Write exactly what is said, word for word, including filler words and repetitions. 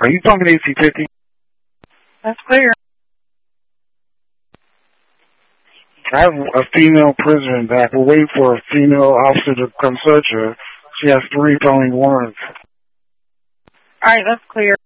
Are you talking A C fifty? That's clear. I have a female prisoner back. We're waiting for a female officer to come search her. She has three felony warrants. All right, that's clear.